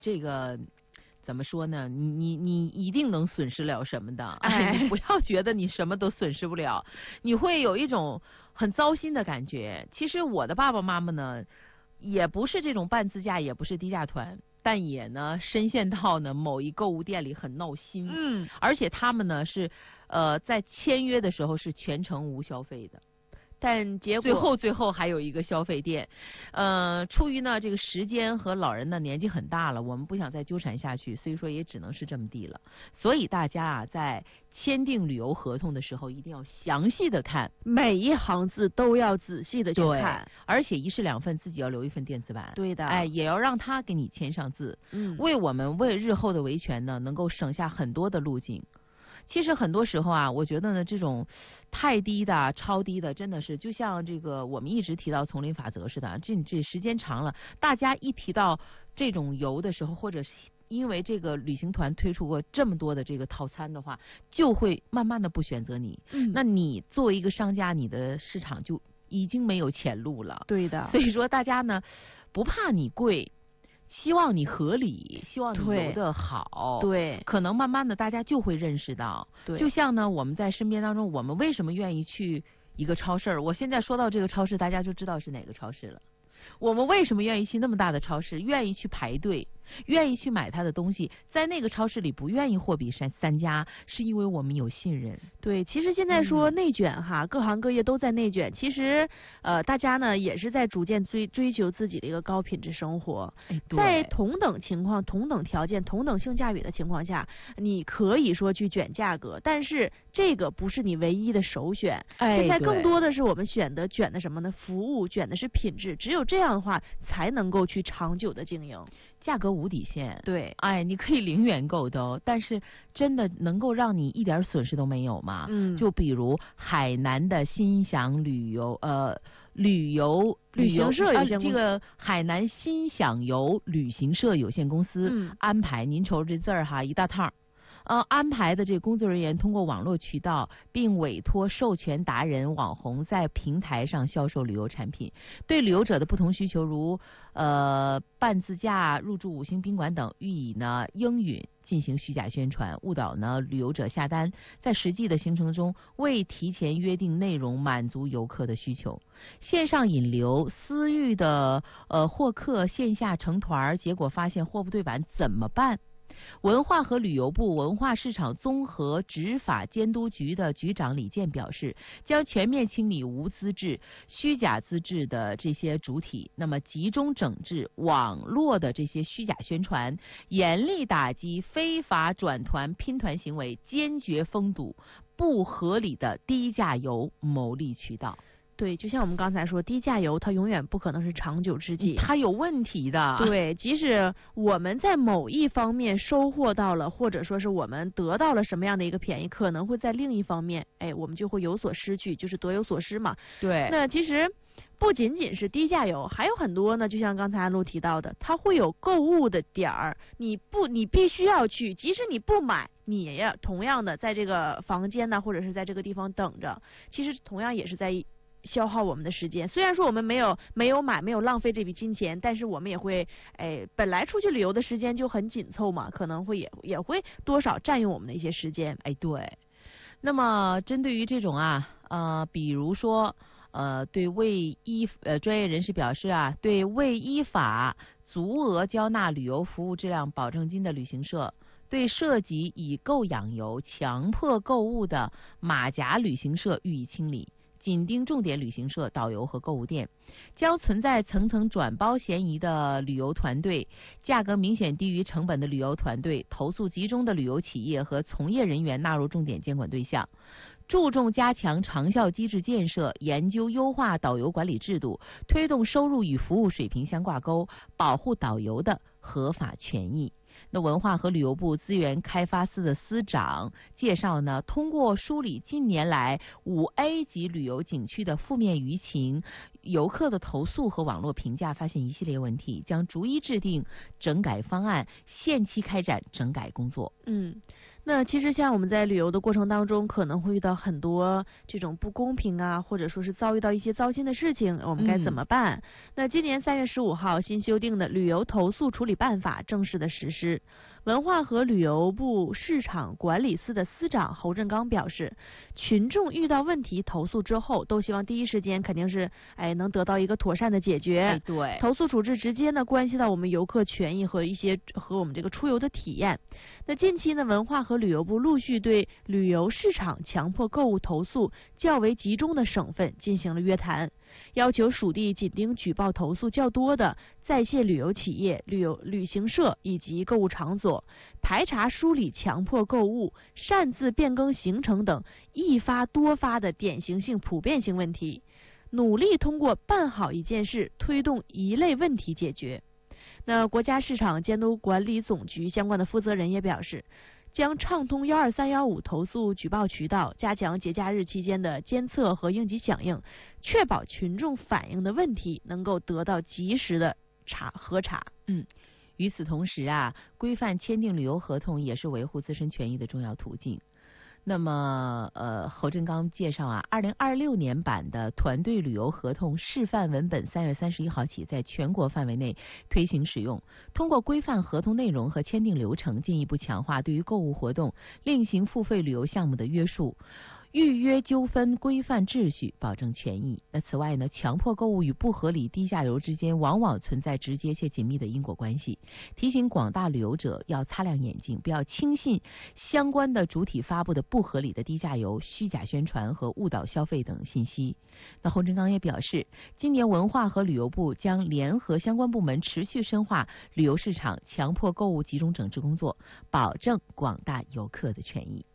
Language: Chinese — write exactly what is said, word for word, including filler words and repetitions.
这个怎么说呢？你你你一定能损失了什么的？ 哎， 你不要觉得你什么都损失不了，你会有一种很糟心的感觉。其实我的爸爸妈妈呢，也不是这种半自驾，也不是低价团。但也呢，深陷到呢某一购物店里很闹心， 嗯， 而且他们呢是，呃，在签约的时候是全程无消费的， 但结果最后最后还有一个消费店，呃，出于呢这个时间和老人呢年纪很大了，我们不想再纠缠下去，所以说也只能是这么地了。所以大家啊，在签订旅游合同的时候，一定要详细的看， 每一行字都要仔细的去看， 而且一式两份，自己要留一份电子版。 对的， 哎，也要让他给你签上字， 嗯， 为我们为日后的维权呢，能够省下很多的路径。其实很多时候啊，我觉得呢，这种太低的、超低的，真的是就像这个我们一直提到丛林法则似的，这这时间长了，大家一提到这种游的时候，或者是因为这个旅行团推出过这么多的这个套餐的话，就会慢慢的不选择你。 嗯， 那你作为一个商家，你的市场就已经没有前路了。 对的， 所以说大家呢，不怕你贵。希望你合理，希望你游得好， 对， 可能慢慢的大家就会认识到， 对， 就像呢我们在身边当中，我们为什么愿意去一个超市？我现在说到这个超市，大家就知道是哪个超市了。我们为什么愿意去那么大的超市，愿意去排队，愿意去买他的东西，在那个超市里不愿意货比三三家，是因为我们有信任。 对，其实现在说内卷哈，嗯、各行各业都在内卷。其实呃，大家呢也是在逐渐追追求自己的一个高品质生活。 哎、 在同等情况、同等条件、同等性价比的情况下，你可以说去卷价格，但是这个不是你唯一的首选。 哎、 现在更多的是我们选择卷的什么呢？服务，卷的是品质。只有这样的话，才能够去长久的经营。 价格无底线， 对， 哎，你可以零元购都，但是真的能够让你一点损失都没有吗？ 嗯， 就比如海南的心享旅游，呃，旅游旅行社有限公司、 呃，这个海南心享游旅行社有限公司、 嗯、 安排，您瞅这字儿哈，一大趟。呃，安排的这个工作人员通过网络渠道，并委托授权达人、网红在平台上销售旅游产品，对旅游者的不同需求，如呃半自驾、入住五星宾馆等，予以呢应允进行虚假宣传，误导呢旅游者下单，在实际的行程中未提前约定内容，满足游客的需求。线上引流、私域的呃获客，线下成团，结果发现货不对版，怎么办？文化和旅游部文化市场综合执法监督局的局长李健表示，将全面清理无资质、虚假资质的这些主体，那么集中整治网络的这些虚假宣传，严厉打击非法转团拼团行为，坚决封堵不合理的低价游牟利渠道。 对，就像我们刚才说，低价游它永远不可能是长久之计， 它有问题的。 对，即使我们在某一方面收获到了，或者说是我们得到了什么样的一个便宜，可能会在另一方面，哎，我们就会有所失去，就是得有所失嘛。 对。 那其实不仅仅是低价游，还有很多呢，就像刚才安陆提到的，它会有购物的点儿，你不，你必须要去，即使你不买，你也要同样的在这个房间呢，或者是在这个地方等着，其实同样也是在消耗我们的时间。虽然说我们没有没有买，没有浪费这笔金钱，但是我们也会，哎，本来出去旅游的时间就很紧凑嘛，可能会也也会多少占用我们的一些时间。 哎，对。那么针对于这种啊，呃，比如说，呃，对未依呃专业人士表示啊，对未依法足额交纳旅游服务质量保证金的旅行社，对涉及以购养游强迫购物的马甲旅行社予以清理。紧盯重点旅行社、导游和购物店，将存在层层转包嫌疑的旅游团队、价格明显低于成本的旅游团队、投诉集中的旅游企业和从业人员纳入重点监管对象，注重加强长效机制建设，研究优化导游管理制度，推动收入与服务水平相挂钩，保护导游的合法权益。那文化和旅游部资源开发司的司长介绍呢，通过梳理近年来五 A 级旅游景区的负面舆情、游客的投诉和网络评价，发现一系列问题，将逐一制定整改方案，限期开展整改工作。 嗯， 那其实像我们在旅游的过程当中，可能会遇到很多这种不公平啊，或者说是遭遇到一些糟心的事情，我们该怎么办？嗯、那今年三月十五号新修订的旅游投诉处理办法正式的实施。文化和旅游部市场管理司的司长侯振刚表示，群众遇到问题投诉之后，都希望第一时间肯定是哎能得到一个妥善的解决。 哎，对， 投诉处置直接呢关系到我们游客权益和一些和我们这个出游的体验。那近期呢，文化和旅游部陆续对旅游市场强迫购物投诉较为集中的省份进行了约谈。要求属地紧盯举报投诉较多的在线旅游企业、旅游旅行社以及购物场所，排查梳理强迫购物、擅自变更行程等易发多发的典型性、普遍性问题，努力通过办好一件事，推动一类问题解决。那国家市场监督管理总局相关的负责人也表示，将畅通幺二三幺五投诉举报渠道，加强节假日期间的监测和应急响应，确保群众反映的问题能够得到及时的查核查。 嗯，与此同时啊，规范签订旅游合同也是维护自身权益的重要途径。那么，呃，侯振刚介绍啊，二零二六年版的团队旅游合同示范文本三月三十一号起在全国范围内推行使用。通过规范合同内容和签订流程，进一步强化对于购物活动、另行付费旅游项目的约束。预约纠纷规范秩序，保证权益。那此外呢，强迫购物与不合理低价游之间往往存在直接且紧密的因果关系。提醒广大旅游者要擦亮眼睛，不要轻信相关的主体发布的不合理的低价游、虚假宣传和误导消费等信息。那侯振刚也表示，今年文化和旅游部将联合相关部门持续深化旅游市场强迫购物集中整治工作，保证广大游客的权益。